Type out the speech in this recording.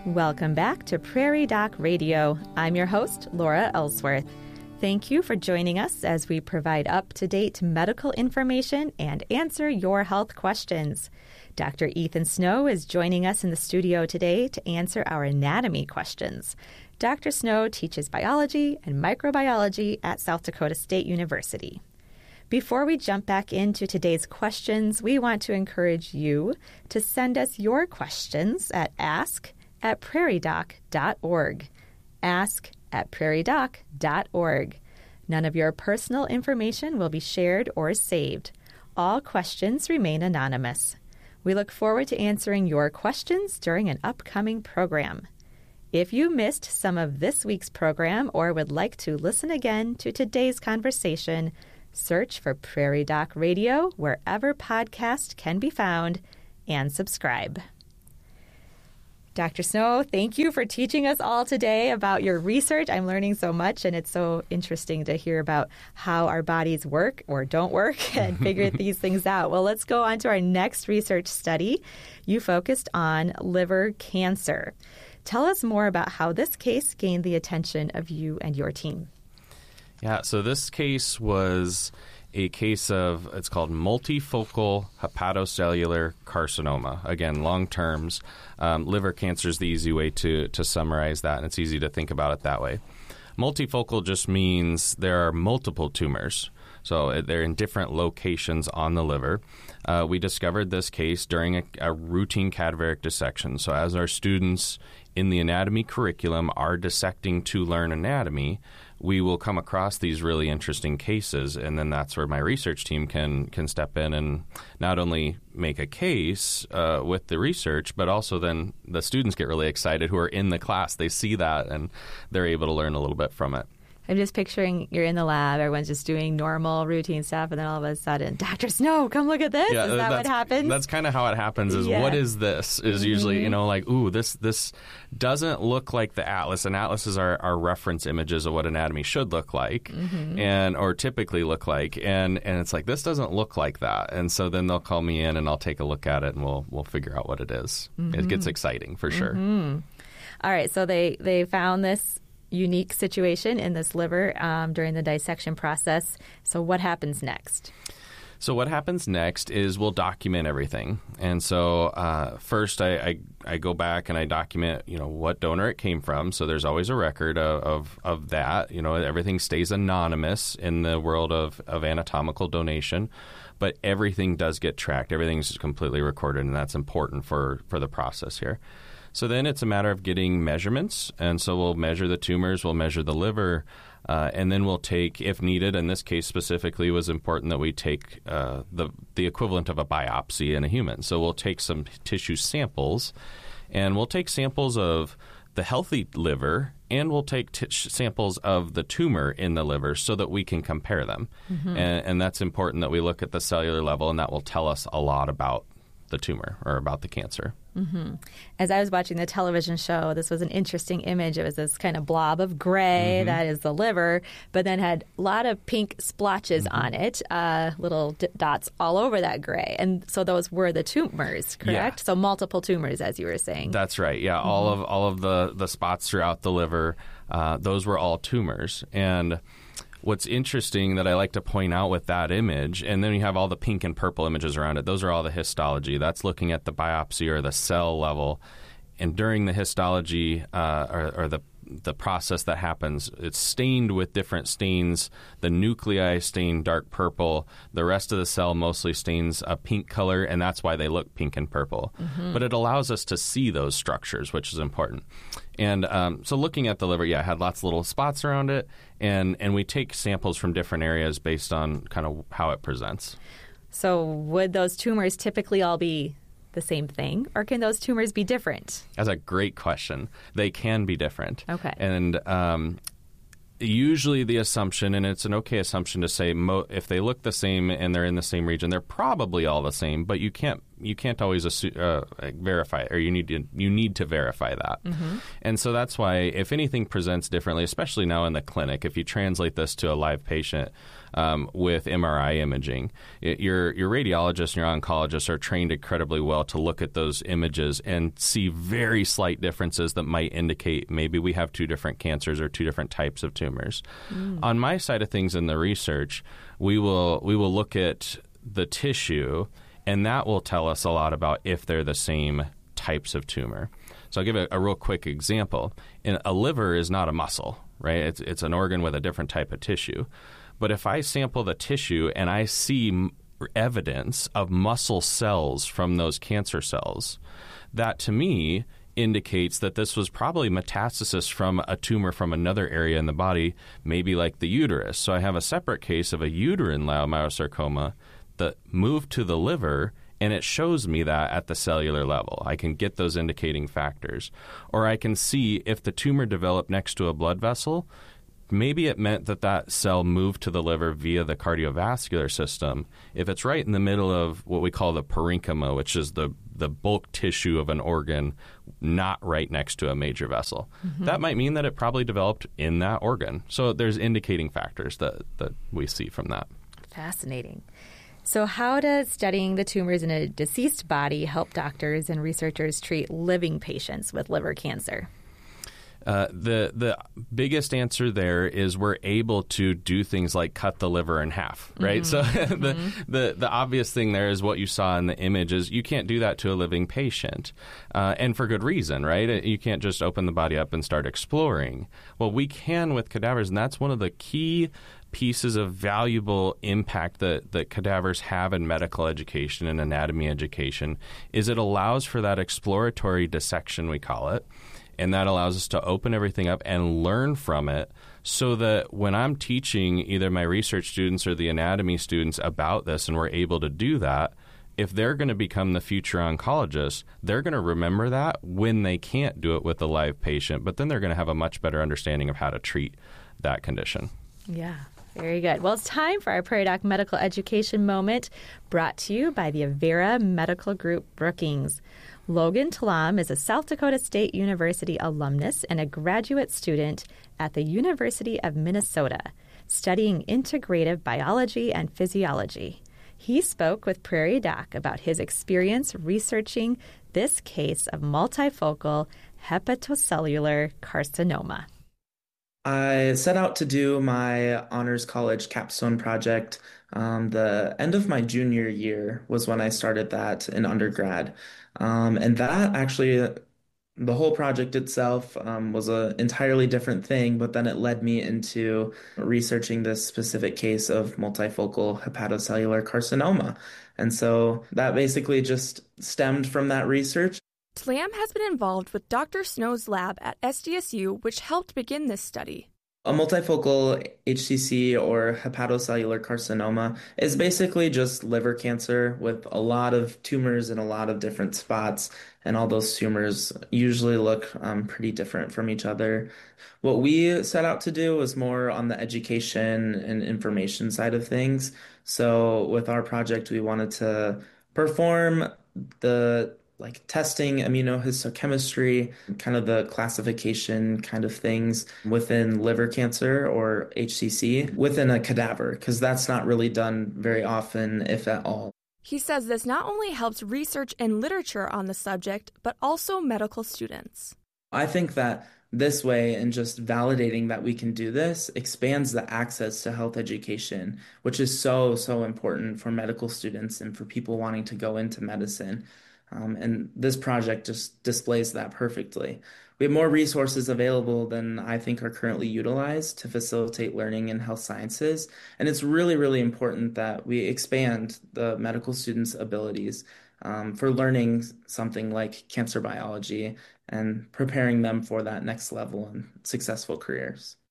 Welcome back to Prairie Doc Radio. I'm your host, Laura Ellsworth. Thank you for joining us as we provide up-to-date medical information and answer your health questions. Dr. Ethan Snow is joining us in the studio today to answer our anatomy questions. Dr. Snow teaches biology and microbiology at South Dakota State University. Before we jump back into today's questions, we want to encourage you to send us your questions at ask@prairiedoc.org. ask@prairiedoc.org. None of your personal information will be shared or saved. All questions remain anonymous. We look forward to answering your questions during an upcoming program. If you missed some of this week's program or would like to listen again to today's conversation, search for Prairie Doc Radio wherever podcasts can be found and subscribe. Dr. Snow, thank you for teaching us all today about your research. I'm learning so much, and it's so interesting to hear about how our bodies work or don't work and figure these things out. Well, let's go on to our next research study. You focused on liver cancer. Tell us more about how this case gained the attention of you and your team. Yeah, so this case was a case of, it's called multifocal hepatocellular carcinoma. Again, long terms. Liver cancer is the easy way to summarize that, and it's easy to think about it that way. Multifocal just means there are multiple tumors. So they're in different locations on the liver. We discovered this case during a routine cadaveric dissection. So as our students in the anatomy curriculum are dissecting to learn anatomy, we will come across these really interesting cases, and then that's where my research team can step in and not only make a case with the research, but also then the students get really excited who are in the class. They see that, and they're able to learn a little bit from it. I'm just picturing you're in the lab, everyone's just doing normal routine stuff, and then all of a sudden, Dr. Snow, come look at this. Yeah, is that what happens? That's kind of how it happens is Yeah. What is this? Is usually, like, ooh, this doesn't look like the atlas. And atlases are reference images of what anatomy should look like or typically look like. And it's like, this doesn't look like that. And so then they'll call me in and I'll take a look at it and we'll figure out what it is. It gets exciting for sure. All right, so they found this unique situation in this liver during the dissection process. So what happens next? So what happens next is we'll document everything. And so first I go back and I document, what donor it came from. So there's always a record of that. Everything stays anonymous in the world of anatomical donation. But everything does get tracked. Everything's completely recorded, and that's important for the process here. So then it's a matter of getting measurements, and so we'll measure the tumors, we'll measure the liver, and then we'll take, if needed, in this case specifically, it was important that we take the equivalent of a biopsy in a human. So we'll take some tissue samples, and we'll take samples of the healthy liver, and we'll take samples of the tumor in the liver so that we can compare them. And that's important that we look at the cellular level, and that will tell us a lot about the tumor or about the cancer. As I was watching the television show, this was an interesting image. It was this kind of blob of gray that is the liver, but then had a lot of pink splotches on it, little dots all over that gray. And so those were the tumors, correct? Yeah. So multiple tumors, as you were saying. That's right. Yeah, all of the spots throughout the liver, those were all tumors. And what's interesting that I like to point out with that image, and then you have all the pink and purple images around it, those are all the histology. That's looking at the biopsy or the cell level. And during the histology or the process that happens, it's stained with different stains. The nuclei stain dark purple. The rest of the cell mostly stains a pink color, and that's why they look pink and purple. But it allows us to see those structures, which is important. And so looking at the liver, it had lots of little spots around it, and we take samples from different areas based on kind of how it presents. So would those tumors typically all be the same thing, or can those tumors be different? That's a great question. They can be different. Okay. And usually the assumption, and it's an okay assumption to say if they look the same and they're in the same region, they're probably all the same, but you can't you can't always verify, or you need to verify that. And so that's why if anything presents differently, especially now in the clinic, if you translate this to a live patient with MRI imaging, your radiologists and your oncologists are trained incredibly well to look at those images and see very slight differences that might indicate maybe we have two different cancers or two different types of tumors. On my side of things in the research, we will look at the tissue, and that will tell us a lot about if they're the same types of tumor. So I'll give a real quick example. A liver is not a muscle, right? It's an organ with a different type of tissue. But if I sample the tissue and I see evidence of muscle cells from those cancer cells, that to me indicates that this was probably metastasis from a tumor from another area in the body, maybe like the uterus. So I have a separate case of a uterine leiomyosarcoma that moved to the liver, and it shows me that at the cellular level. I can get those indicating factors. Or I can see if the tumor developed next to a blood vessel, maybe it meant that that cell moved to the liver via the cardiovascular system. If it's right in the middle of what we call the parenchyma, which is the bulk tissue of an organ, not right next to a major vessel, that might mean that it probably developed in that organ. So there's indicating factors that we see from that. Fascinating. So how does studying the tumors in a deceased body help doctors and researchers treat living patients with liver cancer? The biggest answer there is we're able to do things like cut the liver in half, right? So the obvious thing there is what you saw in the image is you can't do that to a living patient, and for good reason, right? You can't just open the body up and start exploring. Well, we can with cadavers, and that's one of the key pieces of valuable impact that cadavers have in medical education and anatomy education is it allows for that exploratory dissection, we call it, and that allows us to open everything up and learn from it so that when I'm teaching either my research students or the anatomy students about this and we're able to do that, if they're going to become the future oncologists, they're going to remember that when they can't do it with a live patient, but then they're going to have a much better understanding of how to treat that condition. Yeah. Very good. Well, it's time for our Prairie Doc Medical Education Moment, brought to you by the Avera Medical Group Brookings. Logan Talam is a South Dakota State University alumnus and a graduate student at the University of Minnesota, studying integrative biology and physiology. He spoke with Prairie Doc about his experience researching this case of multifocal hepatocellular carcinoma. I set out to do my honors college capstone project. The end of my junior year was when I started that in undergrad. And that actually, the whole project itself was an entirely different thing, but then it led me into researching this specific case of multifocal hepatocellular carcinoma. And so that basically just stemmed from that research. Talam has been involved with Dr. Snow's lab at SDSU, which helped begin this study. A multifocal HCC or hepatocellular carcinoma is basically just liver cancer with a lot of tumors in a lot of different spots, and all those tumors usually look pretty different from each other. What we set out to do was more on the education and information side of things. So with our project, we wanted to perform the testing immunohistochemistry, kind of the classification kind of things within liver cancer or HCC within a cadaver, because that's not really done very often, if at all. He says this not only helps research and literature on the subject, but also medical students. I think that this way, and just validating that we can do this, expands the access to health education, which is so, so important for medical students and for people wanting to go into medicine. And this project just displays that perfectly. We have more resources available than I think are currently utilized to facilitate learning in health sciences. And it's really, really important that we expand the medical students' abilities for learning something like cancer biology and preparing them for that next level and successful careers.